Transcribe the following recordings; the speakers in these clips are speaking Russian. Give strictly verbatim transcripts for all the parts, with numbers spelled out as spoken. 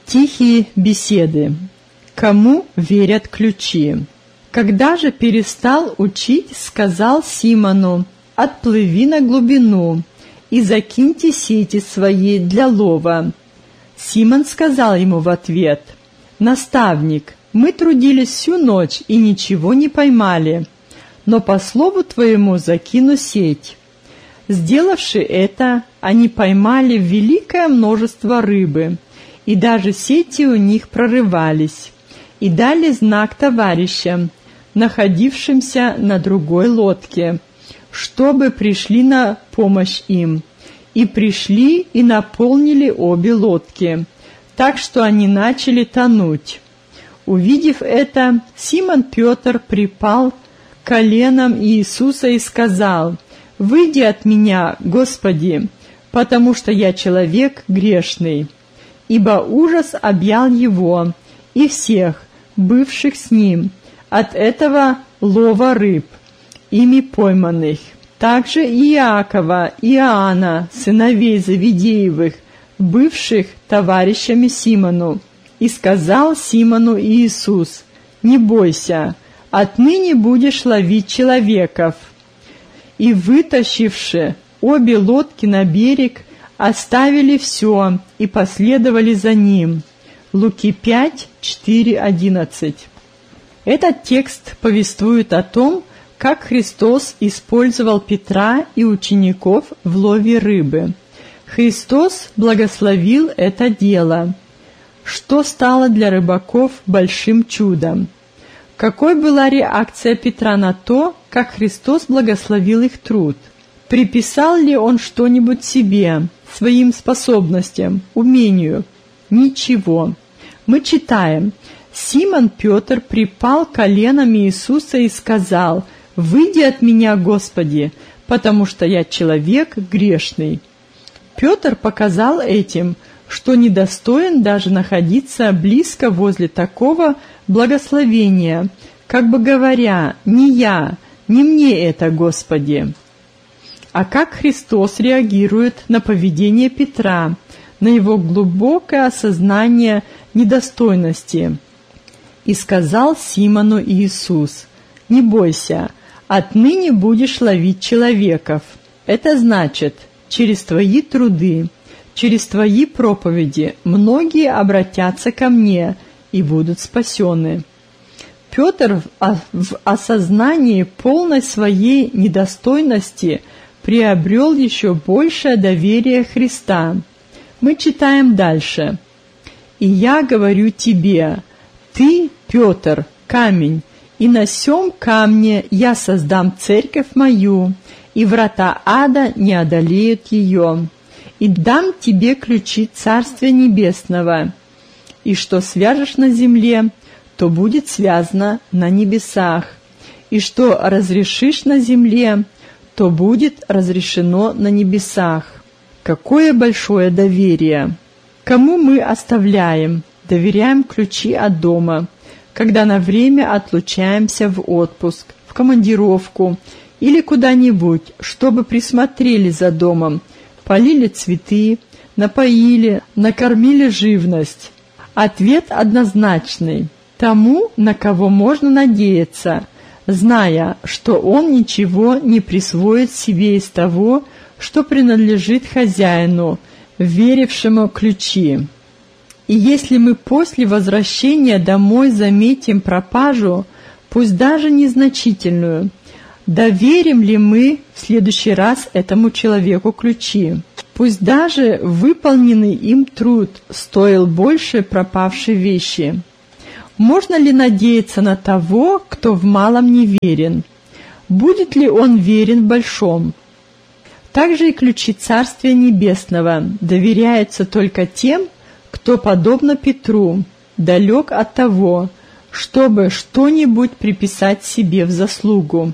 Тихие беседы. Кому верят ключи? Когда же перестал учить, сказал Симону: «Отплыви на глубину и закиньте сети свои для лова». Симон сказал ему в ответ: «Наставник, мы трудились всю ночь и ничего не поймали, но по слову твоему закину сеть». Сделавши это, они поймали великое множество рыбы, и даже сети у них прорывались, и дали знак товарищам, находившимся на другой лодке, чтобы пришли на помощь им. И пришли и наполнили обе лодки, так что они начали тонуть. Увидев это, Симон Петр припал к коленам Иисуса и сказал: «Выйди от меня, Господи, потому что я человек грешный». Ибо ужас объял его и всех, бывших с ним, от этого лова рыб, ими пойманных. Также и Иакова и Иоанна, сыновей Завидеевых, бывших товарищами Симону. И сказал Симону Иисус: «Не бойся, отныне будешь ловить человеков». И, вытащивши обе лодки на берег, оставили все и последовали за ним. Луки пять, четыре, одиннадцать. Этот текст повествует о том, как Христос использовал Петра и учеников в лове рыбы. Христос благословил это дело, что стало для рыбаков большим чудом. Какой была реакция Петра на то, как Христос благословил их труд? Приписал ли он что-нибудь себе, своим способностям, умению? Ничего. Мы читаем: «Симон Петр припал коленам Иисуса и сказал: „Выйди от меня, Господи, потому что я человек грешный“». Петр показал этим, что недостоин даже находиться близко возле такого благословения, как бы говоря: «Не я, не мне это, Господи». А как Христос реагирует на поведение Петра, на его глубокое осознание недостойности? «И сказал Симону Иисус: „Не бойся, отныне будешь ловить человеков». Это значит, через твои труды, через твои проповеди многие обратятся ко мне и будут спасены. Петр в осознании полной своей недостойности приобрел еще большее доверие Христа. Мы читаем дальше: «И я говорю тебе, ты, Петр, камень, и на сем камне я создам церковь мою, и врата ада не одолеют ее. И дам тебе ключи Царствия Небесного, и что свяжешь на земле, то будет связано на небесах, и что разрешишь на земле, то будет разрешено на небесах». Какое большое доверие! Кому мы оставляем, доверяем ключи от дома, когда на время отлучаемся в отпуск, в командировку или куда-нибудь, чтобы присмотрели за домом, полили цветы, напоили, накормили живность? Ответ однозначный: тому, на кого можно надеяться, зная, что он ничего не присвоит себе из того, что принадлежит хозяину, верившему ключи. И если мы после возвращения домой заметим пропажу, пусть даже незначительную, доверим ли мы в следующий раз этому человеку ключи? Пусть даже выполненный им труд стоил больше пропавшей вещи. Можно ли надеяться на того, кто в малом не верен? Будет ли он верен в большом? Также и ключи Царствия Небесного доверяются только тем, кто, подобно Петру, далек от того, чтобы что-нибудь приписать себе в заслугу.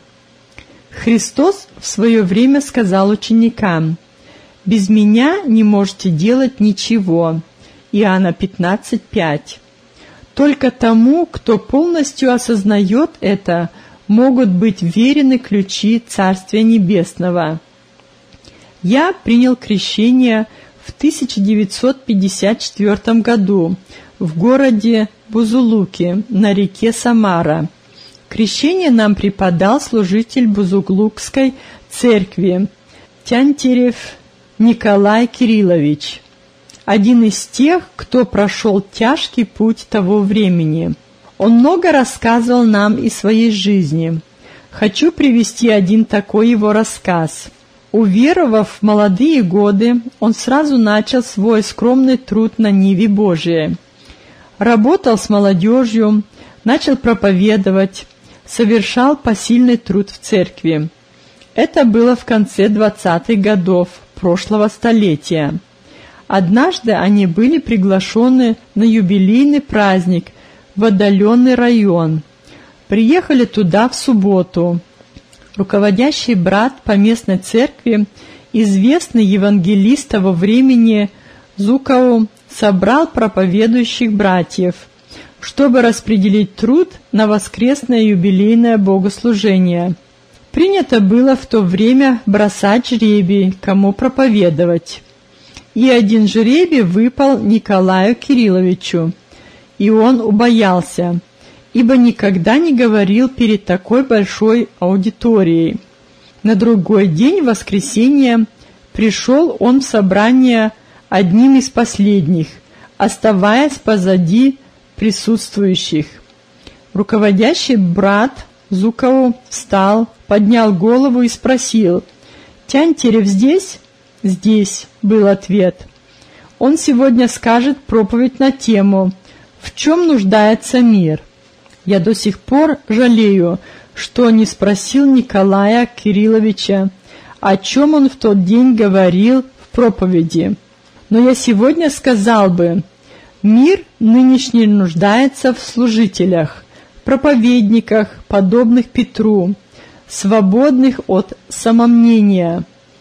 Христос в свое время сказал ученикам: «Без меня не можете делать ничего». Иоанна пятнадцать, пять. Только тому, кто полностью осознает это, могут быть верены ключи Царствия Небесного. Я принял крещение в тысяча девятьсот пятьдесят четвёртом году в городе Бузулуке на реке Самара. Крещение нам преподал служитель Бузулукской церкви Тянтерев Николай Кириллович, один из тех, кто прошел тяжкий путь того времени. Он много рассказывал нам из своей жизни. Хочу привести один такой его рассказ. Уверовав в молодые годы, он сразу начал свой скромный труд на ниве Божией. Работал с молодежью, начал проповедовать, совершал посильный труд в церкви. Это было в конце двадцатых годов прошлого столетия. Однажды они были приглашены на юбилейный праздник в отдаленный район. Приехали туда в субботу. Руководящий брат по местной церкви, известный евангелист того времени Зукау, собрал проповедующих братьев, чтобы распределить труд на воскресное юбилейное богослужение. Принято было в то время бросать жребий, кому проповедовать. И один жребий выпал Николаю Кирилловичу, и он убоялся, ибо никогда не говорил перед такой большой аудиторией. На другой день, в воскресенье, пришел он в собрание одним из последних, оставаясь позади присутствующих. Руководящий брат Зукау встал, поднял голову и спросил: «Тянтерев здесь?» «Здесь», — был ответ. «Он сегодня скажет проповедь на тему «В чем нуждается мир?». Я до сих пор жалею, что не спросил Николая Кирилловича, о чем он в тот день говорил в проповеди. Но я сегодня сказал бы: мир нынешний нуждается в служителях, проповедниках, подобных Петру, свободных от самомнения.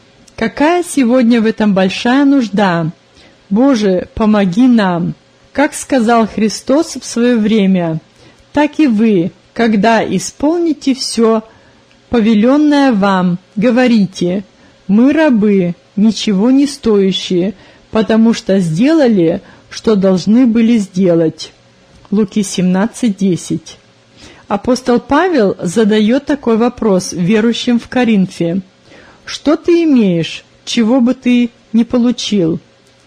Какая сегодня в этом большая нужда! Боже, помоги нам! Как сказал Христос в свое время, так и вы, когда исполните все повеленное вам, говорите: мы рабы, ничего не стоящие, потому что сделали, что должны были сделать». Луки семнадцать десять. Апостол Павел задает такой вопрос верующим в Коринфе: «Что ты имеешь, чего бы ты не получил?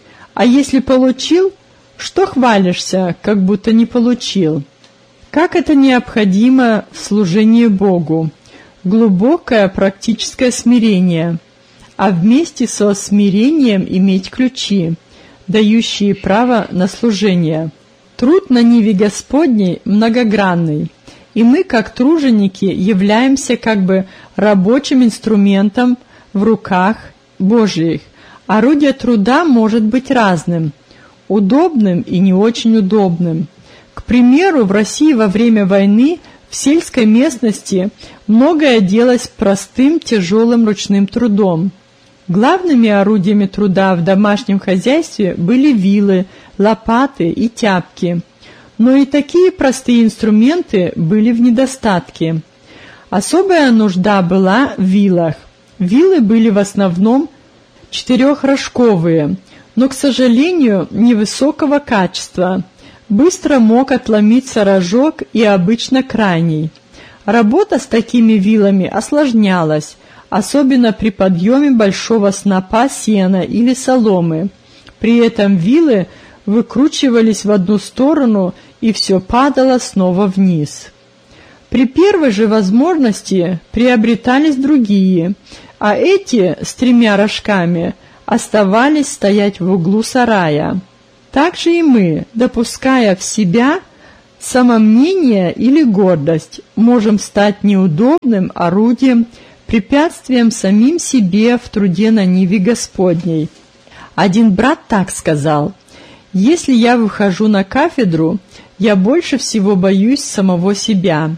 А если получил, что хвалишься, как будто не получил?» Как это необходимо в служении Богу! Глубокое практическое смирение, а вместе со смирением иметь ключи, дающие право на служение. Труд на ниве Господней многогранный, и мы, как труженики, являемся как бы рабочим инструментом в руках Божьих. Орудие труда может быть разным, удобным и не очень удобным. К примеру, в России во время войны в сельской местности многое делалось простым тяжелым ручным трудом. Главными орудиями труда в домашнем хозяйстве были вилы, лопаты и тяпки. Но и такие простые инструменты были в недостатке. Особая нужда была в вилах. Вилы были в основном четырехрожковые, но, к сожалению, невысокого качества. Быстро мог отломиться рожок и обычно крайний. Работа с такими вилами осложнялась, особенно при подъеме большого снопа сена или соломы. При этом вилы выкручивались в одну сторону, и все падало снова вниз. При первой же возможности приобретались другие, а эти с тремя рожками оставались стоять в углу сарая. Так же и мы, допуская в себя самомнение или гордость, можем стать неудобным орудием, препятствием самим себе в труде на ниве Господней. Один брат так сказал: «Если я выхожу на кафедру, я больше всего боюсь самого себя,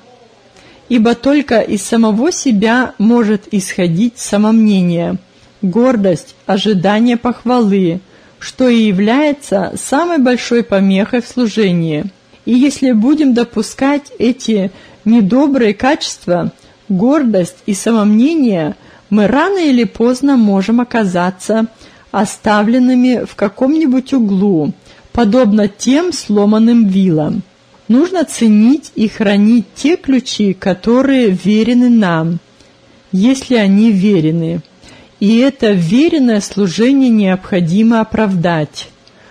ибо только из самого себя может исходить самомнение, гордость, ожидание похвалы, что и является самой большой помехой в служении. И если будем допускать эти недобрые качества, гордость и самомнение, мы рано или поздно можем оказаться оставленными в каком-нибудь углу, подобно тем сломанным вилам. Нужно ценить и хранить те ключи, которые верены нам, если они верены. И это веренное служение необходимо оправдать.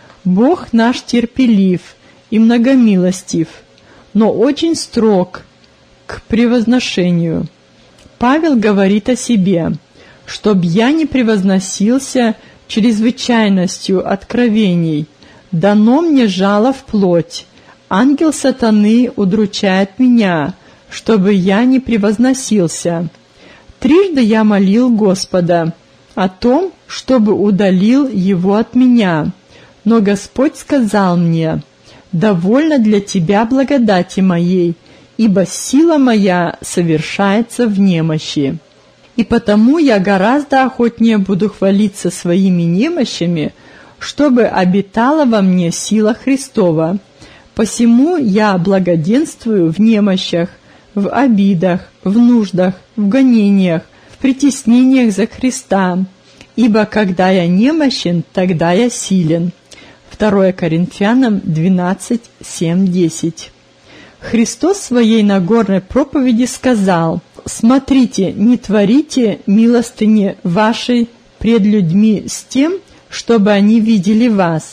Бог наш терпелив и многомилостив, но очень строг к превозношению. Павел говорит о себе: «Чтоб я не превозносился чрезвычайностью откровений, дано мне жало в плоть, ангел сатаны удручает меня, чтобы я не превозносился. Трижды я молил Господа о том, чтобы удалил его от меня, но Господь сказал мне: довольно для тебя благодати моей, ибо сила моя совершается в немощи. И потому я гораздо охотнее буду хвалиться своими немощами, чтобы обитала во мне сила Христова. Посему я благоденствую в немощах, в обидах, в нуждах, в гонениях, в притеснениях за Христа. Ибо когда я немощен, тогда я силен». второе Коринфянам двенадцать, семь, десять. Христос в своей Нагорной проповеди сказал: «Смотрите, не творите милостыни вашей пред людьми с тем, чтобы они видели вас,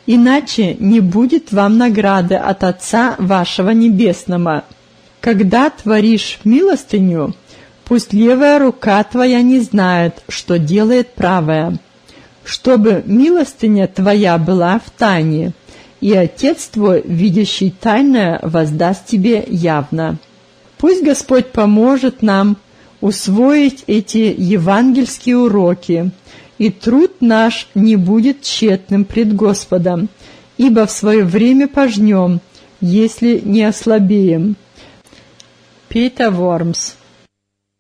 иначе не будет вам награды от Отца вашего Небесного. Когда творишь милостыню, пусть левая рука твоя не знает, что делает правая, чтобы милостыня твоя была в тайне, и Отец твой, видящий тайное, воздаст тебе явно». Пусть Господь поможет нам усвоить эти евангельские уроки, и труд наш не будет тщетным пред Господом, ибо в свое время пожнем, если не ослабеем. Петер Вормс.